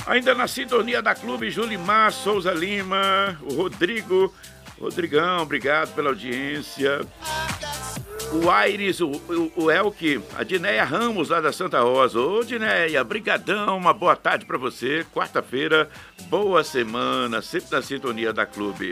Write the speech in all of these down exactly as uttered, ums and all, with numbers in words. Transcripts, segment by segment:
Ainda na sintonia da Clube, Julimar Souza Lima, o Rodrigo, Rodrigão, obrigado pela audiência. O Aires, o, o, o Elke, a Dinéia Ramos, lá da Santa Rosa. Ô, Dinéia, brigadão, uma boa tarde pra você. Quarta-feira, boa semana, sempre na sintonia da Clube.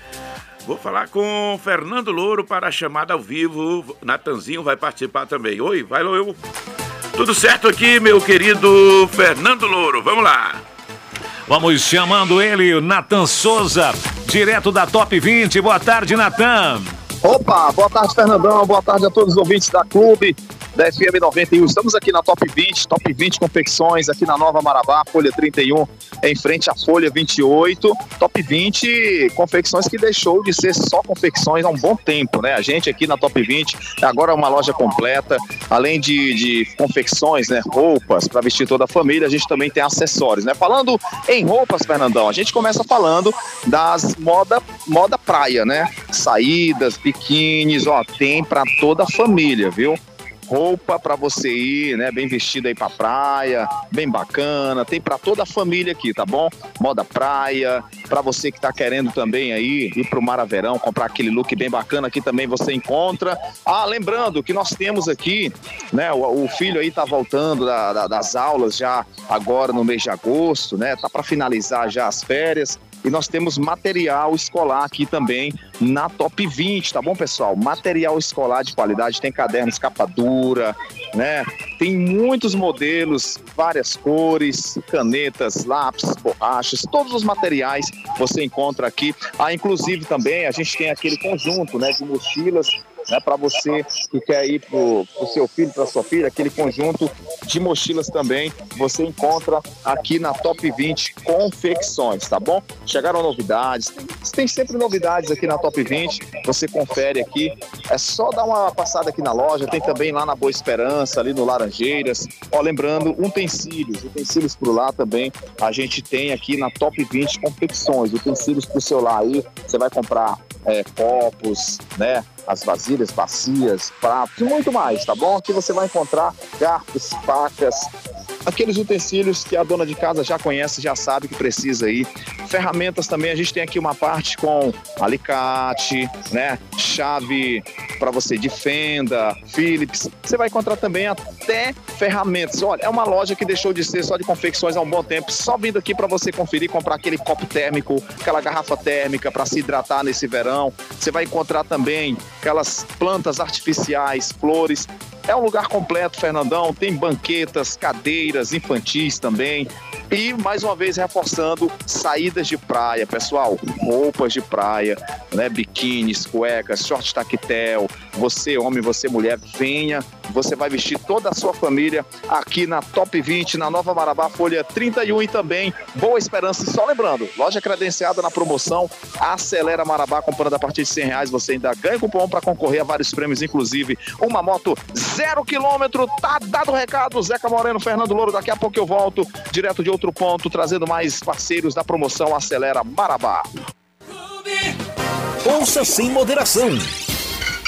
Vou falar com Fernando Louro para a chamada ao vivo. Natanzinho vai participar também. Oi, vai, Louro. Tudo certo aqui, meu querido Fernando Louro. Vamos lá. Vamos chamando ele, Natan Souza, direto da Top vinte. Boa tarde, Natan. Opa, boa tarde, Fernandão, boa tarde a todos os ouvintes da Clube, da F M noventa e um. Estamos aqui na Top vinte, Top vinte Confecções, aqui na Nova Marabá, Folha trinta e um, em frente à Folha vinte e oito. Top vinte Confecções que deixou de ser só confecções há um bom tempo, né? A gente aqui na Top vinte, agora é uma loja completa, além de, de confecções, né? Roupas para vestir toda a família, a gente também tem acessórios, né? Falando em roupas, Fernandão, a gente começa falando das moda, moda praia, né? Saídas, biquínis, ó, tem para toda a família, viu? Roupa para você ir, né, bem vestida aí pra praia, bem bacana, tem para toda a família aqui, tá bom? Moda praia, para você que tá querendo também aí ir pro mar a verão, comprar aquele look bem bacana, aqui também você encontra. Ah, lembrando que nós temos aqui, né, o, o filho aí tá voltando da, da, das aulas já agora no mês de agosto, né, tá para finalizar já as férias. E nós temos material escolar aqui também na Top vinte, tá bom, pessoal? Material escolar de qualidade, tem cadernos capa dura, né? Tem muitos modelos, várias cores, canetas, lápis, borrachas, todos os materiais você encontra aqui. Ah, inclusive também a gente tem aquele conjunto, né, de mochilas, né, para você que quer ir pro, pro seu filho, para sua filha, aquele conjunto de mochilas também você encontra aqui na Top vinte Confecções, tá bom? Chegaram novidades, tem, tem sempre novidades aqui na Top vinte, você confere aqui, é só dar uma passada aqui na loja, tem também lá na Boa Esperança, ali no Laranjeiras, ó, lembrando, utensílios, utensílios por lá também, a gente tem aqui na Top vinte Confecções, utensílios pro seu lar aí, você vai comprar é, copos, né, as vasilhas, bacias, pratos e muito mais, tá bom? Aqui você vai encontrar garfos, facas, aqueles utensílios que a dona de casa já conhece, já sabe que precisa aí. Ferramentas também, a gente tem aqui uma parte com alicate, né? Chave para você de fenda, Phillips. Você vai encontrar também até ferramentas. Olha, é uma loja que deixou de ser só de confecções há um bom tempo. Só vindo aqui para você conferir, comprar aquele copo térmico, aquela garrafa térmica para se hidratar nesse verão. Você vai encontrar também aquelas plantas artificiais, flores. É um lugar completo, Fernandão, tem banquetas, cadeiras infantis também. E, mais uma vez, reforçando, saídas de praia, pessoal, roupas de praia, né, biquínis, cuecas, short tactel. Você, homem, você, mulher, venha, você vai vestir toda a sua família aqui na Top vinte, na Nova Marabá, Folha trinta e um e também Boa Esperança. E só lembrando, loja credenciada na promoção, Acelera Marabá, comprando a partir de cem reais, você ainda ganha cupom para concorrer a vários prêmios, inclusive uma moto zero quilômetro. Tá dado o recado, Zeca Moreno, Fernando Louro, daqui a pouco eu volto, direto de outro ponto, trazendo mais parceiros da promoção Acelera Marabá. Ouça sem moderação,